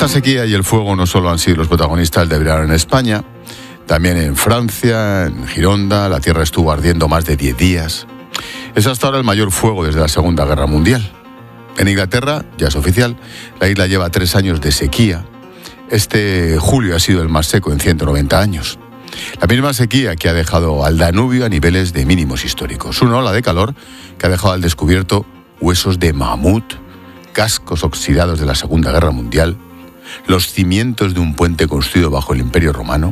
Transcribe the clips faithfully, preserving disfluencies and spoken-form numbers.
Esta sequía y el fuego no solo han sido los protagonistas del verano en España, también en Francia, en Gironda, la tierra estuvo ardiendo más de diez días. Es hasta ahora el mayor fuego desde la Segunda Guerra Mundial. En Inglaterra, ya es oficial, la isla lleva tres años de sequía. Este julio ha sido el más seco en ciento noventa años. La misma sequía que ha dejado al Danubio a niveles de mínimos históricos. Una ola de calor que ha dejado al descubierto huesos de mamut, cascos oxidados de la Segunda Guerra Mundial, los cimientos de un puente construido bajo el Imperio Romano.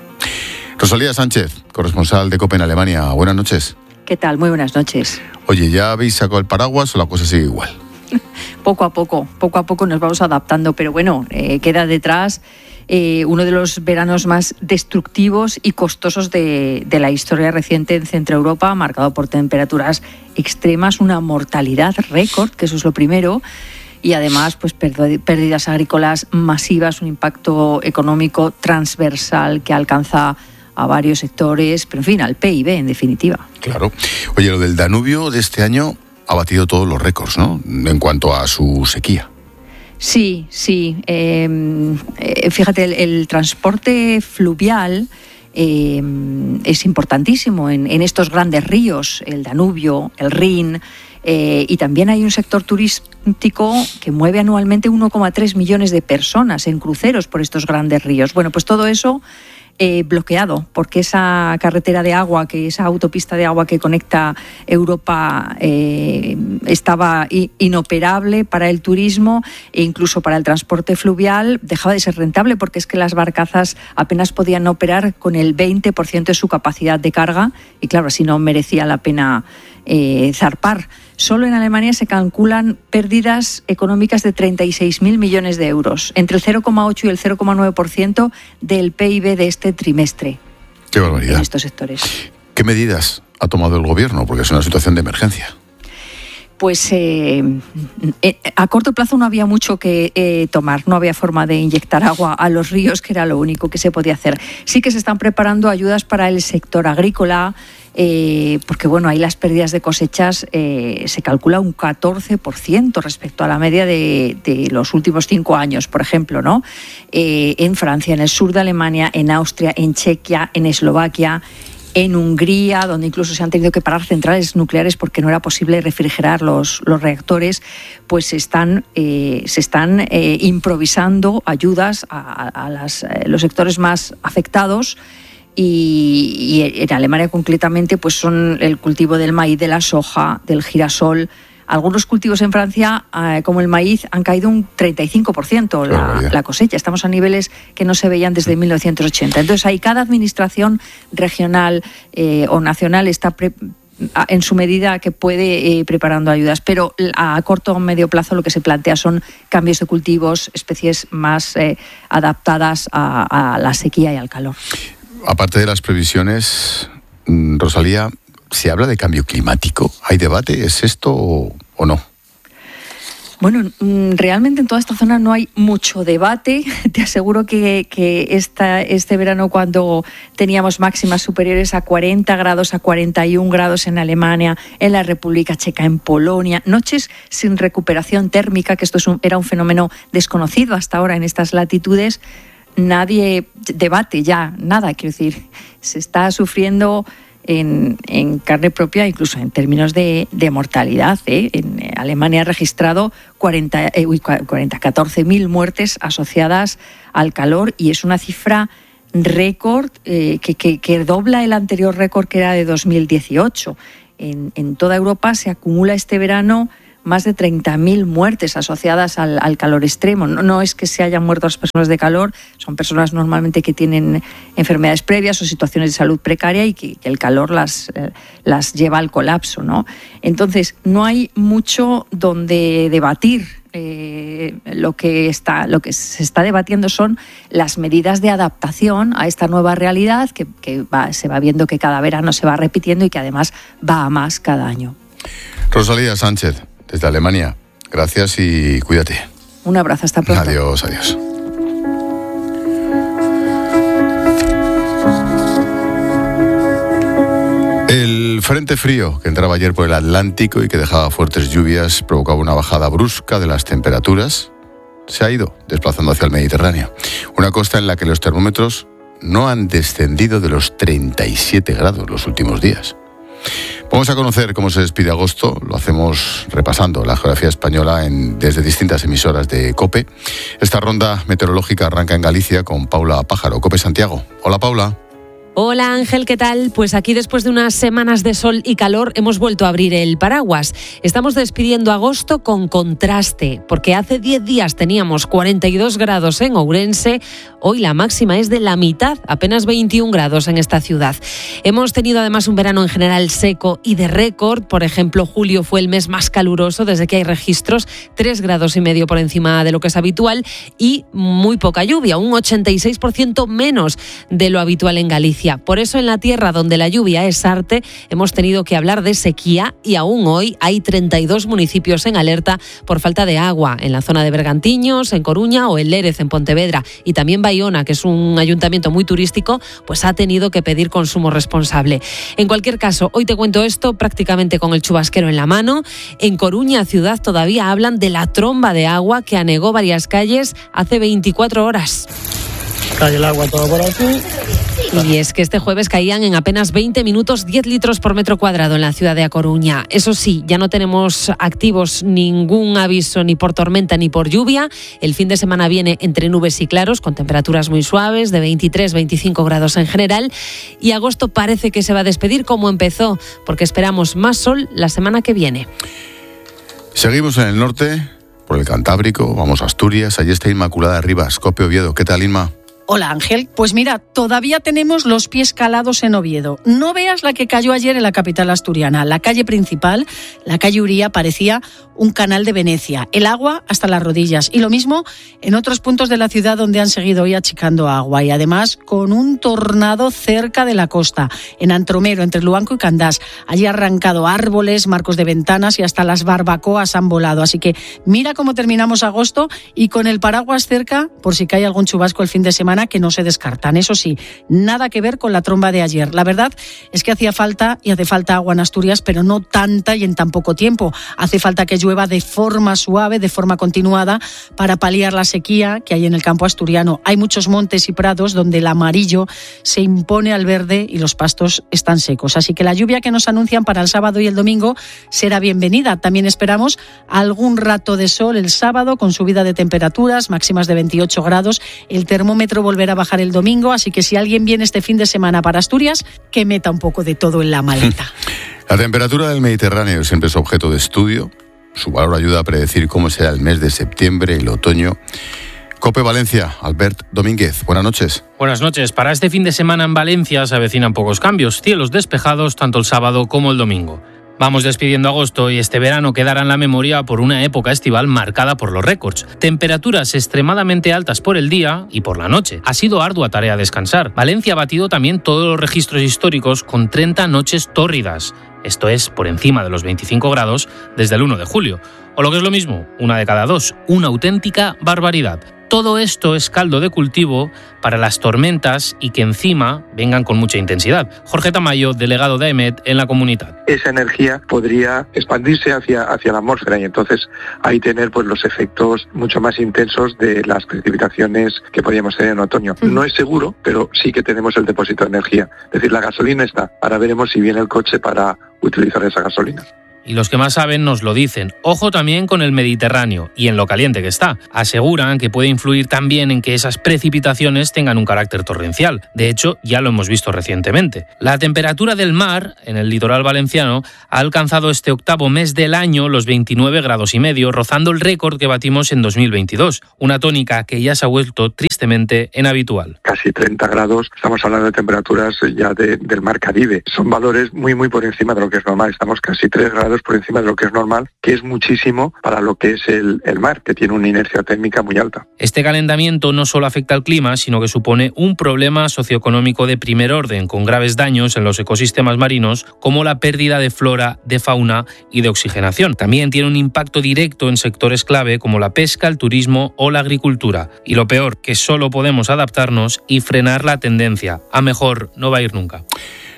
Rosalía Sánchez, corresponsal de COPE en Alemania. Buenas noches. ¿Qué tal? Muy buenas noches. Oye, ¿ya habéis sacado el paraguas o la cosa sigue igual? Poco a poco, poco a poco nos vamos adaptando, pero bueno, eh, queda detrás eh, uno de los veranos más destructivos y costosos de, de la historia reciente en Centro Europa, marcado por temperaturas extremas, una mortalidad récord, que eso es lo primero, y además pues pérdidas agrícolas masivas, un impacto económico transversal que alcanza a varios sectores, pero en fin, al P I B en definitiva. Claro. Oye, lo del Danubio de este año ha batido todos los récords, ¿no?, en cuanto a su sequía. Sí, sí. Eh, eh, fíjate, el, el transporte fluvial eh, es importantísimo en, en estos grandes ríos, el Danubio, el Rin, eh, y también hay un sector turístico que mueve anualmente uno coma tres millones de personas en cruceros por estos grandes ríos. Bueno, pues todo eso Eh, bloqueado, porque esa carretera de agua, que esa autopista de agua que conecta Europa eh, estaba i- inoperable para el turismo e incluso para el transporte fluvial, dejaba de ser rentable porque es que las barcazas apenas podían operar con el veinte por ciento de su capacidad de carga y claro, así no merecía la pena eh, zarpar. Solo en Alemania se calculan pérdidas económicas de treinta y seis mil millones de euros, entre el cero coma ocho y el cero coma nueve por ciento del P I B de este trimestre. ¡Qué barbaridad! En estos sectores. ¿Qué medidas ha tomado el gobierno? Porque es una situación de emergencia. Pues eh, eh, a corto plazo no había mucho que eh, tomar, no había forma de inyectar agua a los ríos, que era lo único que se podía hacer. Sí que se están preparando ayudas para el sector agrícola, eh, porque bueno, ahí las pérdidas de cosechas eh, se calcula un catorce por ciento respecto a la media de, de los últimos cinco años, por ejemplo, ¿no? Eh, en Francia, en el sur de Alemania, en Austria, en Chequia, en Eslovaquia, en Hungría, donde incluso se han tenido que parar centrales nucleares porque no era posible refrigerar los, los reactores, pues se están, eh, se están eh, improvisando ayudas a, a las, eh, los sectores más afectados. Y, y en Alemania concretamente pues son el cultivo del maíz, de la soja, del girasol. Algunos cultivos en Francia, eh, como el maíz, han caído un treinta y cinco por ciento la, la cosecha. Estamos a niveles que no se veían desde mil novecientos ochenta. Entonces, ahí cada administración regional eh, o nacional está pre- en su medida que puede eh, preparando ayudas, pero a corto o medio plazo lo que se plantea son cambios de cultivos, especies más eh, adaptadas a, a la sequía y al calor. Aparte de las previsiones, Rosalía, ¿se habla de cambio climático? ¿Hay debate? ¿Es esto o, o no? Bueno, realmente en toda esta zona no hay mucho debate. Te aseguro que, que esta, este verano, cuando teníamos máximas superiores a cuarenta grados, a cuarenta y un grados en Alemania, en la República Checa, en Polonia, noches sin recuperación térmica, que esto es un, era un fenómeno desconocido hasta ahora en estas latitudes, nadie debate ya nada, quiero decir, se está sufriendo En, en carne propia, incluso en términos de, de mortalidad. ¿eh? En Alemania ha registrado cuarenta, eh, cuarenta, catorce mil muertes asociadas al calor y es una cifra récord eh, que, que, que dobla el anterior récord que era de dos mil dieciocho. En, en toda Europa se acumula este verano más de treinta mil muertes asociadas al, al calor extremo. No, no es que se hayan muerto las personas de calor, son personas normalmente que tienen enfermedades previas o situaciones de salud precaria y que, que el calor las, eh, las lleva al colapso, ¿no? Entonces, no hay mucho donde debatir. Eh, lo que está, lo que se está debatiendo son las medidas de adaptación a esta nueva realidad que, que va, se va viendo que cada verano se va repitiendo y que además va a más cada año. Rosalía Sánchez, desde Alemania, gracias y cuídate. Un abrazo, hasta pronto. Adiós, adiós. El frente frío que entraba ayer por el Atlántico y que dejaba fuertes lluvias provocaba una bajada brusca de las temperaturas. se ha ido desplazando hacia el Mediterráneo. Una costa en la que los termómetros no han descendido de los treinta y siete grados los últimos días. Vamos a conocer cómo se despide agosto. Lo hacemos repasando la geografía española en, desde distintas emisoras de COPE. Esta ronda meteorológica arranca en Galicia con Paula Pájaro, COPE Santiago. Hola, Paula. Hola Ángel, ¿qué tal? Pues aquí después de unas semanas de sol y calor hemos vuelto a abrir el paraguas. Estamos despidiendo agosto con contraste, porque hace diez días teníamos cuarenta y dos grados en Ourense, hoy la máxima es de la mitad, apenas veintiún grados en esta ciudad. Hemos tenido además un verano en general seco y de récord, por ejemplo julio fue el mes más caluroso desde que hay registros, tres grados y medio por encima de lo que es habitual y muy poca lluvia, un ochenta y seis por ciento menos de lo habitual en Galicia. Por eso en la tierra donde la lluvia es arte hemos tenido que hablar de sequía y aún hoy hay treinta y dos municipios en alerta por falta de agua en la zona de Bergantiños, en Coruña o en Lérez, en Pontevedra. Y también Baiona, que es un ayuntamiento muy turístico, pues ha tenido que pedir consumo responsable. En cualquier caso, hoy te cuento esto prácticamente con el chubasquero en la mano. En Coruña, ciudad, todavía hablan de la tromba de agua que anegó varias calles hace veinticuatro horas. Cae el agua todo por aquí. Y es que este jueves caían en apenas veinte minutos diez litros por metro cuadrado en la ciudad de A Coruña. Eso sí, ya no tenemos activos ningún aviso ni por tormenta ni por lluvia. El fin de semana viene entre nubes y claros, con temperaturas muy suaves, de veintitrés a veinticinco grados en general. Y agosto parece que se va a despedir como empezó, porque esperamos más sol la semana que viene. Seguimos en el norte, por el Cantábrico, vamos a Asturias. Allí está Inmaculada Rivas, COPE Oviedo. ¿Qué tal, Inma? Hola Ángel, pues mira, todavía tenemos los pies calados en Oviedo. No veas la que cayó ayer en la capital asturiana. La calle principal, la calle Uría, parecía un canal de Venecia. El agua hasta las rodillas. Y lo mismo en otros puntos de la ciudad donde han seguido hoy achicando agua. Y además con un tornado cerca de la costa, en Antromero, entre Luanco y Candás. Allí ha arrancado árboles, marcos de ventanas y hasta las barbacoas han volado. Así que mira cómo terminamos agosto y con el paraguas cerca, por si cae algún chubasco el fin de semana, que no se descartan. Eso sí, nada que ver con la tromba de ayer. La verdad es que hacía falta y hace falta agua en Asturias, pero no tanta y en tan poco tiempo. Hace falta que llueva de forma suave, de forma continuada, para paliar la sequía que hay en el campo asturiano. Hay muchos montes y prados donde el amarillo se impone al verde y los pastos están secos. Así que la lluvia que nos anuncian para el sábado y el domingo será bienvenida. También esperamos algún rato de sol el sábado con subida de temperaturas, máximas de veintiocho grados. El termómetro volverá a bajar el domingo, así que si alguien viene este fin de semana para Asturias, que meta un poco de todo en la maleta. La temperatura del Mediterráneo siempre es objeto de estudio. Su valor ayuda a predecir cómo será el mes de septiembre, el otoño. COPE Valencia, Albert Domínguez, buenas noches. Buenas noches. Para este fin de semana en Valencia se avecinan pocos cambios. Cielos despejados tanto el sábado como el domingo. Vamos despidiendo agosto y este verano quedará en la memoria por una época estival marcada por los récords. Temperaturas extremadamente altas por el día y por la noche. Ha sido ardua tarea descansar. Valencia ha batido también todos los registros históricos con treinta noches tórridas. Esto es por encima de los veinticinco grados desde el uno de julio. O lo que es lo mismo, una de cada dos. Una auténtica barbaridad. Todo esto es caldo de cultivo para las tormentas y que encima vengan con mucha intensidad. Jorge Tamayo, delegado de AEMET en la comunidad. Esa energía podría expandirse hacia, hacia la atmósfera y entonces ahí tener pues los efectos mucho más intensos de las precipitaciones que podríamos tener en otoño. No es seguro, pero sí que tenemos el depósito de energía. Es decir, la gasolina está. Ahora veremos si viene el coche para utilizar esa gasolina. Y los que más saben nos lo dicen. Ojo también con el Mediterráneo y en lo caliente que está. Aseguran que puede influir también en que esas precipitaciones tengan un carácter torrencial. De hecho, ya lo hemos visto recientemente. La temperatura del mar en el litoral valenciano ha alcanzado este octavo mes del año los veintinueve grados y medio, rozando el récord que batimos en dos mil veintidós. Una tónica que ya se ha vuelto tristemente inhabitual. Casi treinta grados, estamos hablando de temperaturas ya de, del mar Caribe. Son valores muy muy por encima de lo que es normal. Estamos casi tres grados por encima de lo que es normal, que es muchísimo para lo que es el, el mar, que tiene una inercia térmica muy alta. Este calentamiento no solo afecta al clima, sino que supone un problema socioeconómico de primer orden, con graves daños en los ecosistemas marinos, como la pérdida de flora, de fauna y de oxigenación. También tiene un impacto directo en sectores clave como la pesca, el turismo o la agricultura. Y lo peor, que solo podemos adaptarnos y frenar la tendencia. A mejor no va a ir nunca.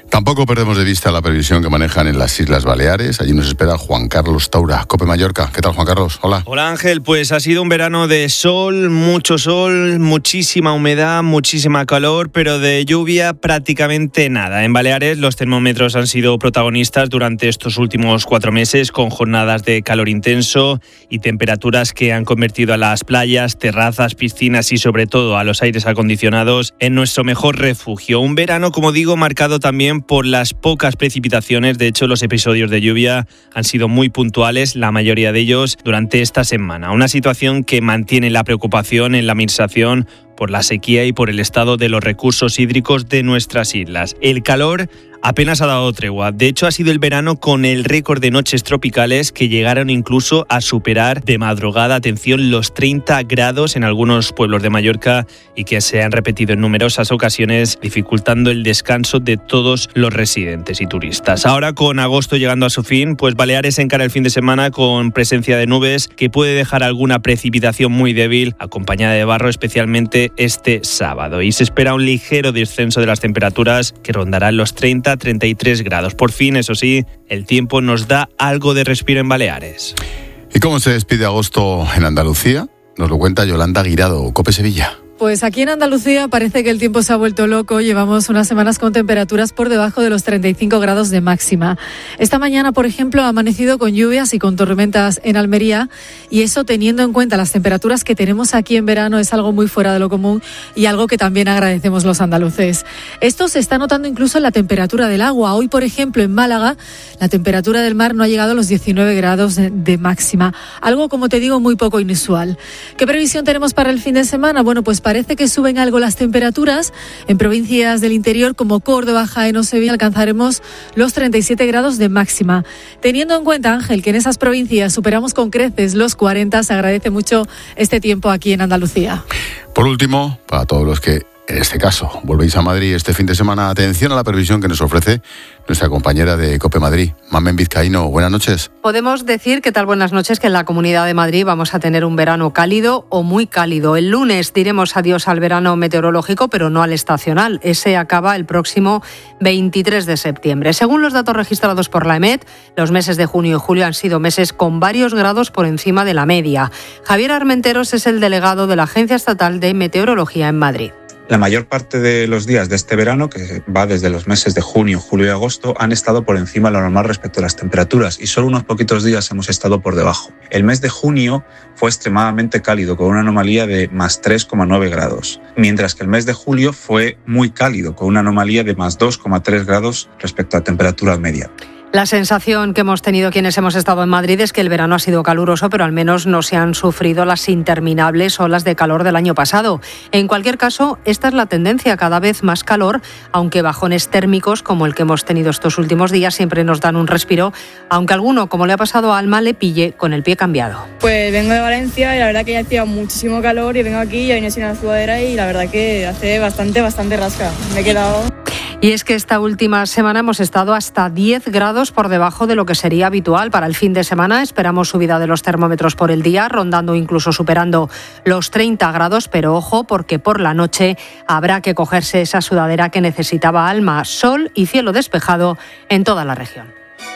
Tampoco perdemos de vista la previsión que manejan en las Islas Baleares. Allí nos espera Juan Carlos Taura, COPE Mallorca. ¿Qué tal, Juan Carlos? Hola. Hola, Ángel. Pues ha sido un verano de sol, mucho sol, muchísima humedad, muchísima calor, pero de lluvia prácticamente nada. En Baleares los termómetros han sido protagonistas durante estos últimos cuatro meses, con jornadas de calor intenso y temperaturas que han convertido a las playas, terrazas, piscinas y sobre todo a los aires acondicionados en nuestro mejor refugio. Un verano, como digo, marcado también por las pocas precipitaciones. De hecho, los episodios de lluvia han sido muy puntuales, la mayoría de ellos durante esta semana. Una situación que mantiene la preocupación en la administración por la sequía y por el estado de los recursos hídricos de nuestras islas. El calor apenas ha dado tregua. De hecho, ha sido el verano con el récord de noches tropicales que llegaron incluso a superar de madrugada, atención, los treinta grados en algunos pueblos de Mallorca y que se han repetido en numerosas ocasiones, dificultando el descanso de todos los residentes y turistas. Ahora, con agosto llegando a su fin, pues Baleares encara el fin de semana con presencia de nubes que puede dejar alguna precipitación muy débil, acompañada de barro, especialmente este sábado. Y se espera un ligero descenso de las temperaturas que rondarán los treinta a treinta y tres grados. Por fin, eso sí, el tiempo nos da algo de respiro en Baleares. ¿Y cómo se despide agosto en Andalucía? Nos lo cuenta Yolanda Guirado, COPE Sevilla. Pues aquí en Andalucía parece que el tiempo se ha vuelto loco. Llevamos unas semanas con temperaturas por debajo de los treinta y cinco grados de máxima. Esta mañana, por ejemplo, ha amanecido con lluvias y con tormentas en Almería, y eso, teniendo en cuenta las temperaturas que tenemos aquí en verano, es algo muy fuera de lo común y algo que también agradecemos los andaluces. Esto se está notando incluso en la temperatura del agua. Hoy, por ejemplo, en Málaga, la temperatura del mar no ha llegado a los diecinueve grados de, de máxima. Algo, como te digo, muy poco inusual. ¿Qué previsión tenemos para el fin de semana? Bueno, pues parece que suben algo las temperaturas. En provincias del interior como Córdoba, Jaén o Sevilla alcanzaremos los treinta y siete grados de máxima. Teniendo en cuenta, Ángel, que en esas provincias superamos con creces los cuarenta, se agradece mucho este tiempo aquí en Andalucía. Por último, para todos los que, en este caso, volvéis a Madrid este fin de semana, atención a la previsión que nos ofrece nuestra compañera de COPE Madrid, Mamen Vizcaíno. Buenas noches. Podemos decir, ¿qué tal? Buenas noches, que en la Comunidad de Madrid vamos a tener un verano cálido o muy cálido. El lunes diremos adiós al verano meteorológico, pero no al estacional. Ese acaba el próximo veintitrés de septiembre. Según los datos registrados por la EMET, los meses de junio y julio han sido meses con varios grados por encima de la media. Javier Armenteros es el delegado de la Agencia Estatal de Meteorología en Madrid. La mayor parte de los días de este verano, que va desde los meses de junio, julio y agosto, han estado por encima de lo normal respecto a las temperaturas, y solo unos poquitos días hemos estado por debajo. El mes de junio fue extremadamente cálido, con una anomalía de más tres coma nueve grados, mientras que el mes de julio fue muy cálido, con una anomalía de más dos coma tres grados respecto a temperatura media. La sensación que hemos tenido quienes hemos estado en Madrid es que el verano ha sido caluroso, pero al menos no se han sufrido las interminables olas de calor del año pasado. En cualquier caso, esta es la tendencia, cada vez más calor, aunque bajones térmicos como el que hemos tenido estos últimos días siempre nos dan un respiro, aunque alguno, como le ha pasado a Alma, le pille con el pie cambiado. Pues vengo de Valencia y la verdad que ya hacía muchísimo calor y vengo aquí y he venido sin la sudadera y la verdad que hace bastante, bastante rasca. Me he quedado... Y es que esta última semana hemos estado hasta diez grados por debajo de lo que sería habitual. Para el fin de semana esperamos subida de los termómetros por el día, rondando incluso superando los treinta grados, pero ojo, porque por la noche habrá que cogerse esa sudadera que necesitaba Alma. Sol y cielo despejado en toda la región.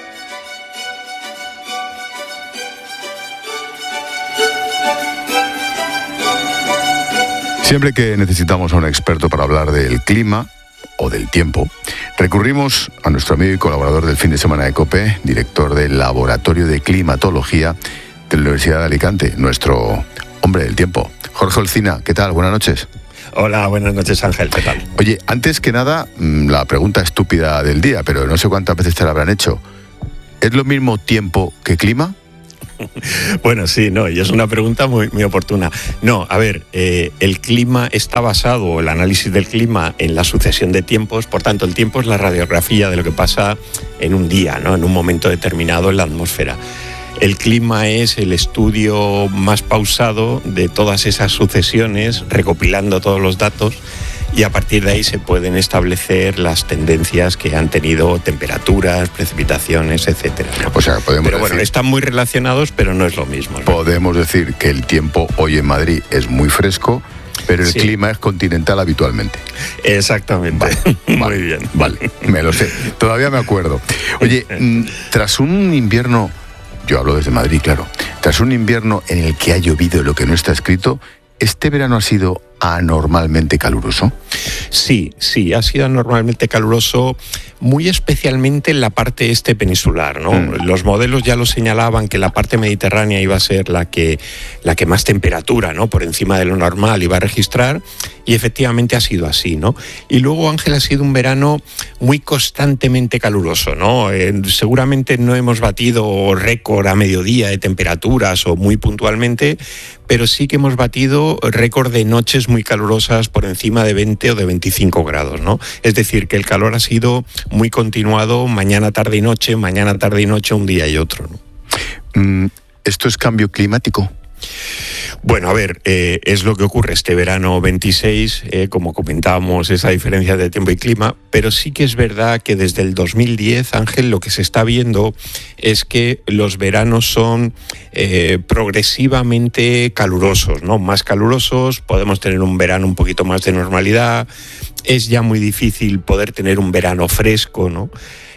Siempre que necesitamos a un experto para hablar del clima o del tiempo, recurrimos a nuestro amigo y colaborador del fin de semana de COPE, director del Laboratorio de Climatología de la Universidad de Alicante, nuestro hombre del tiempo. Jorge Olcina, ¿qué tal? Buenas noches. Hola, buenas noches, Ángel, ¿qué tal? Oye, antes que nada, la pregunta estúpida del día, pero no sé cuántas veces te la habrán hecho. ¿Es lo mismo tiempo que clima? Bueno, sí, no, y es una pregunta muy, muy oportuna. No, a ver, eh, el clima está basado, el análisis del clima, en la sucesión de tiempos. Por tanto, el tiempo es la radiografía de lo que pasa en un día, ¿no? En un momento determinado en la atmósfera. El clima es el estudio más pausado de todas esas sucesiones, recopilando todos los datos, y a partir de ahí se pueden establecer las tendencias que han tenido temperaturas, precipitaciones, etcétera, ¿no? O sea, podemos pero bueno, decir, están muy relacionados, pero no es lo mismo, ¿no? Podemos decir que el tiempo hoy en Madrid es muy fresco, pero el Sí. clima es continental habitualmente. Exactamente. Vale, Muy vale, bien. Vale, me lo sé. Todavía me acuerdo. Oye, mm, tras un invierno, yo hablo desde Madrid, claro, tras un invierno en el que ha llovido lo que no está escrito, ¿este verano ha sido anormalmente caluroso? Sí, sí, ha sido anormalmente caluroso, muy especialmente en la parte este peninsular, ¿no? Mm. Los modelos ya lo señalaban que la parte mediterránea iba a ser la que, la que más temperatura, ¿no? Por encima de lo normal iba a registrar, y efectivamente ha sido así, ¿no? Y luego, Ángel, ha sido un verano muy constantemente caluroso, ¿no? Eh, seguramente no hemos batido récord a mediodía de temperaturas o muy puntualmente, pero sí que hemos batido récord de noches muy calurosas por encima de veinte o de veinticinco grados, ¿no? Es decir, que el calor ha sido muy continuado mañana, tarde y noche, mañana, tarde y noche, un día y otro, ¿no? ¿Esto es cambio climático? Bueno, a ver, eh, es lo que ocurre este verano veintiséis, eh, como comentábamos, esa diferencia de tiempo y clima, pero sí que es verdad que desde el dos mil diez, Ángel, lo que se está viendo es que los veranos son eh, progresivamente calurosos, ¿no? Más calurosos, podemos tener un verano un poquito más de normalidad, es ya muy difícil poder tener un verano fresco, ¿no?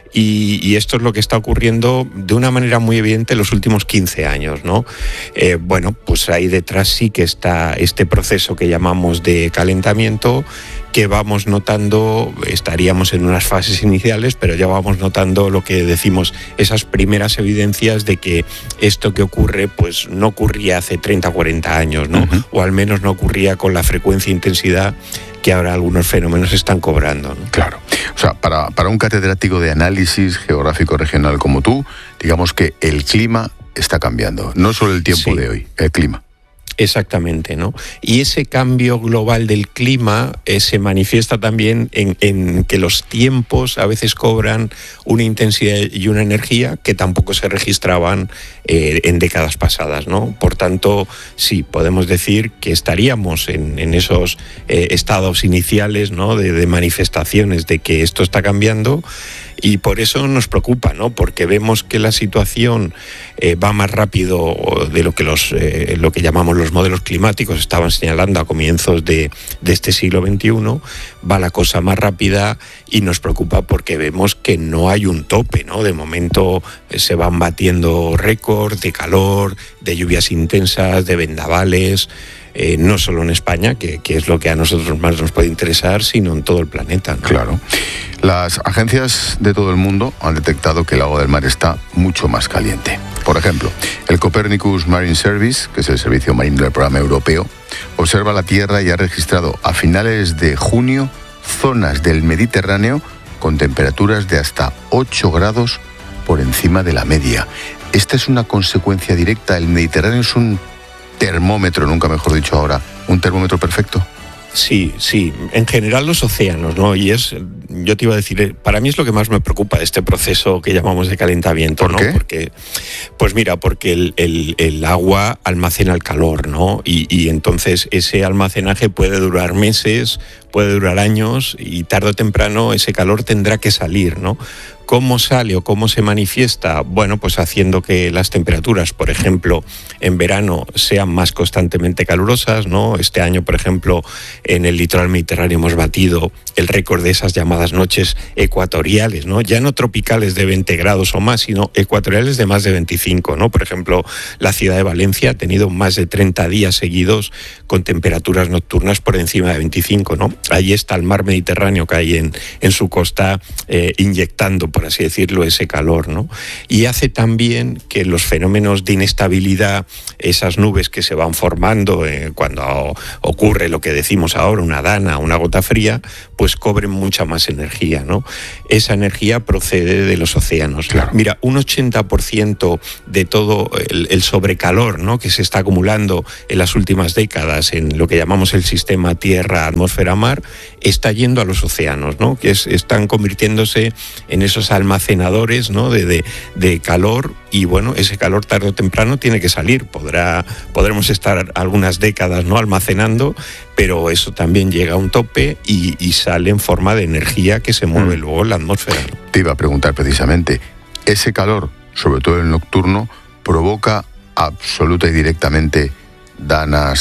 Y, y esto es lo que está ocurriendo de una manera muy evidente en los últimos quince años, ¿no? Eh, bueno, pues ahí detrás sí que está este proceso que llamamos de calentamiento, que vamos notando, estaríamos en unas fases iniciales, pero ya vamos notando lo que decimos, esas primeras evidencias de que esto que ocurre, pues no ocurría hace treinta o cuarenta años, ¿no? Uh-huh. O al menos no ocurría con la frecuencia e intensidad que ahora algunos fenómenos están cobrando, ¿no? Claro. O sea, para, para un catedrático de análisis geográfico regional como tú, digamos que el clima está cambiando. No solo el tiempo sí. de hoy, el clima. Exactamente, ¿no? Y ese cambio global del clima eh, se manifiesta también en, en que los tiempos a veces cobran una intensidad y una energía que tampoco se registraban eh, en décadas pasadas, ¿no? Por tanto, sí, podemos decir que estaríamos en, en esos eh, estados iniciales, ¿no? De, de manifestaciones de que esto está cambiando. Y por eso nos preocupa, ¿no? Porque vemos que la situación eh, va más rápido de lo que los eh, lo que llamamos los modelos climáticos estaban señalando a comienzos de, de este siglo veintiuno. Va la cosa más rápida y nos preocupa porque vemos que no hay un tope, ¿no? De momento eh, se van batiendo récords de calor, de lluvias intensas, de vendavales. Eh, no solo en España, que, que es lo que a nosotros más nos puede interesar, sino en todo el planeta, ¿no? Claro. Las agencias de todo el mundo han detectado que el agua del mar está mucho más caliente. Por ejemplo, el Copernicus Marine Service, que es el servicio marino del programa europeo, observa la Tierra y ha registrado a finales de junio zonas del Mediterráneo con temperaturas de hasta ocho grados por encima de la media. Esta es una consecuencia directa. El Mediterráneo es un termómetro, nunca mejor dicho ahora, un termómetro perfecto. Sí, sí, en general los océanos, ¿no? Y es, yo te iba a decir, para mí es lo que más me preocupa de este proceso que llamamos de calentamiento, ¿no? ¿Por qué? Porque, pues mira, porque el, el, el agua almacena el calor, ¿no? Y, y entonces ese almacenaje puede durar meses, puede durar años y tarde o temprano ese calor tendrá que salir, ¿no? ¿Cómo sale o cómo se manifiesta? Bueno, pues haciendo que las temperaturas, por ejemplo, en verano sean más constantemente calurosas, ¿no? Este año, por ejemplo, en el litoral mediterráneo hemos batido el récord de esas llamadas noches ecuatoriales, ¿no? Ya no tropicales de veinte grados o más, sino ecuatoriales de más de veinticinco, ¿no? Por ejemplo, la ciudad de Valencia ha tenido más de treinta días seguidos con temperaturas nocturnas por encima de veinticinco, ¿no? Ahí está el mar Mediterráneo que hay en, en su costa eh, inyectando, por así decirlo, ese calor, ¿no? Y hace también que los fenómenos de inestabilidad, esas nubes que se van formando eh, cuando ocurre lo que decimos ahora, una dana, una gota fría, pues cobren mucha más energía, ¿no? Esa energía procede de los océanos. Claro. Mira, un ochenta por ciento de todo el, el sobrecalor, ¿no? Que se está acumulando en las últimas décadas en lo que llamamos el sistema Tierra, Atmósfera, Mar, está yendo a los océanos, ¿no? Que es, están convirtiéndose en esos almacenadores, ¿no? de, de, de calor, y bueno, ese calor tarde o temprano tiene que salir. Podrá, podremos estar algunas décadas, ¿no? almacenando, pero eso también llega a un tope y, y sale en forma de energía que se mueve mm. luego en la atmósfera, ¿no? Te iba a preguntar precisamente, ese calor, sobre todo el nocturno, provoca absoluta y directamente danas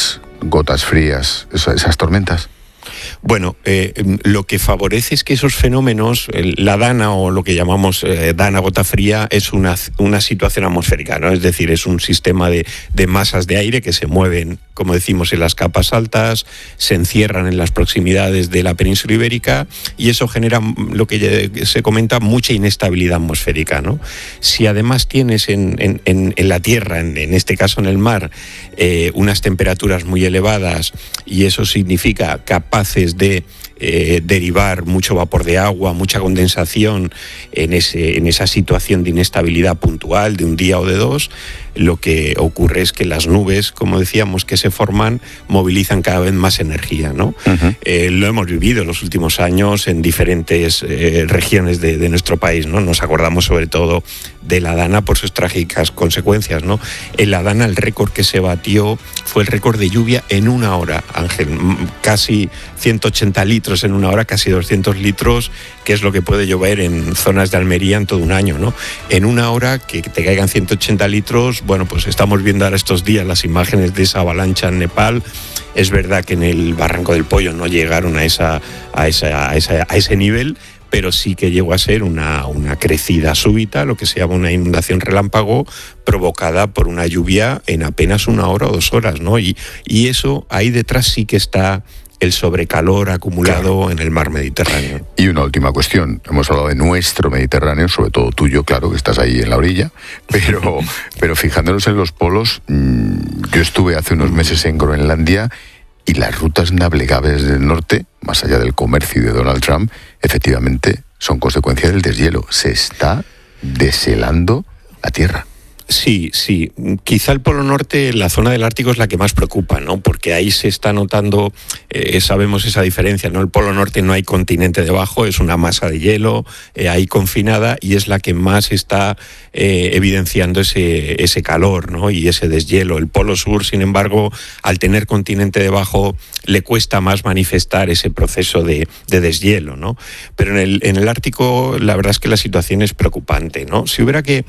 gotas frías, esas tormentas? Bueno, eh, lo que favorece es que esos fenómenos, la dana o lo que llamamos eh, dana gota fría, es una, una situación atmosférica, ¿no? Es decir, es un sistema de, de masas de aire que se mueven, como decimos, en las capas altas, se encierran en las proximidades de la península ibérica y eso genera lo que se comenta mucha inestabilidad atmosférica, ¿no? Si además tienes en, en, en, en la tierra, en, en este caso en el mar, eh, unas temperaturas muy elevadas y eso significa capaces de eh, derivar mucho vapor de agua, mucha condensación en, ese, en esa situación de inestabilidad puntual de un día o de dos, lo que ocurre es que las nubes, como decíamos, que se forman, movilizan cada vez más energía, ¿no? Uh-huh. Eh, lo hemos vivido en los últimos años en diferentes eh, regiones de, de nuestro país, ¿no? Nos acordamos sobre todo de la Dana por sus trágicas consecuencias, ¿no? En la Dana el récord que se batió fue el récord de lluvia en una hora, Ángel, casi ciento ochenta litros en una hora, casi doscientos litros, que es lo que puede llover en zonas de Almería en todo un año, ¿no? En una hora que te caigan ciento ochenta litros, bueno, pues estamos viendo ahora estos días las imágenes de esa avalancha en Nepal. Es verdad que en el Barranco del Pollo no llegaron a, esa, a, esa, a, esa, a ese nivel, pero sí que llegó a ser una, una crecida súbita, lo que se llama una inundación relámpago, provocada por una lluvia en apenas una hora o dos horas, ¿no? Y, y eso, ahí detrás sí que está el sobrecalor acumulado, claro, en el mar Mediterráneo. Y una última cuestión. Hemos hablado de nuestro Mediterráneo, sobre todo tuyo, claro, que estás ahí en la orilla, pero, pero fijándonos en los polos, mmm, yo estuve hace unos meses en Groenlandia y las rutas navegables del norte, más allá del comercio y de Donald Trump, efectivamente son consecuencia del deshielo. Se está deshelando la Tierra. Sí, sí. Quizá el Polo Norte, la zona del Ártico es la que más preocupa, ¿no? Porque ahí se está notando, eh, sabemos esa diferencia, ¿no? El Polo Norte no hay continente debajo, es una masa de hielo eh, ahí confinada y es la que más está eh, evidenciando ese, ese calor, ¿no? Y ese deshielo. El Polo Sur, sin embargo, al tener continente debajo, le cuesta más manifestar ese proceso de, de deshielo, ¿no? Pero en el, en el Ártico, la verdad es que la situación es preocupante, ¿no? Si hubiera que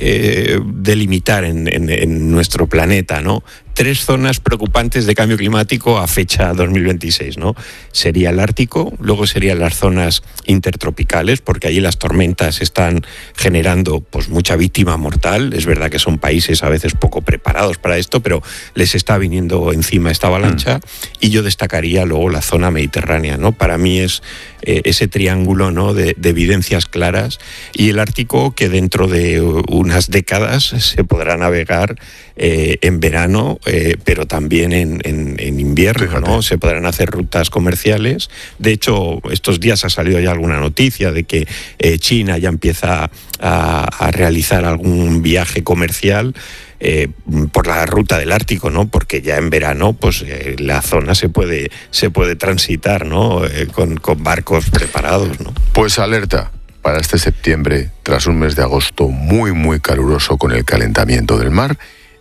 eh, delimitar en, en, en nuestro planeta, ¿no? Tres zonas preocupantes de cambio climático a fecha dos mil veintiséis, ¿no? Sería el Ártico, luego serían las zonas intertropicales, porque allí las tormentas están generando pues mucha víctima mortal. Es verdad que son países a veces poco preparados para esto, pero les está viniendo encima esta avalancha. Mm. Y yo destacaría luego la zona mediterránea, ¿no? Para mí es eh, ese triángulo, ¿no? de, de evidencias claras, y el Ártico, que dentro de unas décadas se podrá navegar eh, en verano, eh, pero también en, en, en invierno, Fíjate. ¿no? Se podrán hacer rutas comerciales. De hecho, estos días ha salido ya alguna noticia de que eh, China ya empieza a, a realizar algún viaje comercial Eh, por la ruta del Ártico, ¿no? Porque ya en verano, pues eh, la zona se puede se puede transitar, ¿no? Eh, con, con barcos preparados, ¿no? Pues alerta para este septiembre, tras un mes de agosto muy muy caluroso con el calentamiento del mar,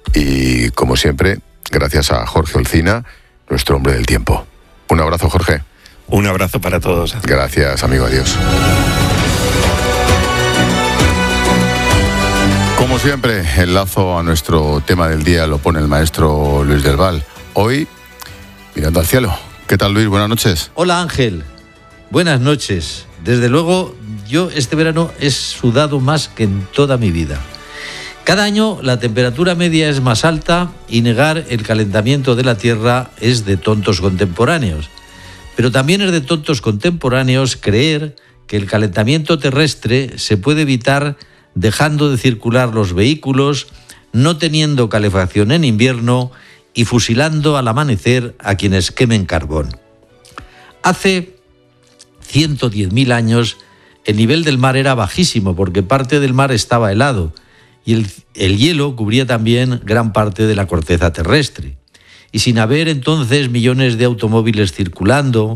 y como siempre, gracias a Jorge Olcina, nuestro hombre del tiempo. Un abrazo, Jorge. Un abrazo para todos. Gracias, amigo. Adiós. Como siempre, el lazo a nuestro tema del día lo pone el maestro Luis del Val. Hoy, mirando al cielo. ¿Qué tal, Luis? Buenas noches. Hola, Ángel. Buenas noches. Desde luego, yo este verano he sudado más que en toda mi vida. Cada año la temperatura media es más alta y negar el calentamiento de la Tierra es de tontos contemporáneos. Pero también es de tontos contemporáneos creer que el calentamiento terrestre se puede evitar dejando de circular los vehículos, no teniendo calefacción en invierno y fusilando al amanecer a quienes quemen carbón. Hace ciento diez mil años el nivel del mar era bajísimo porque parte del mar estaba helado y el, el hielo cubría también gran parte de la corteza terrestre. Y sin haber entonces millones de automóviles circulando,